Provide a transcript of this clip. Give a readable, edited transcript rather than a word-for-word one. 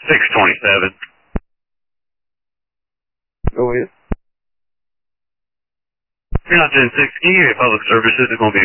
627. Go ahead. You're not 10-6. Can you give me public services? It's going to be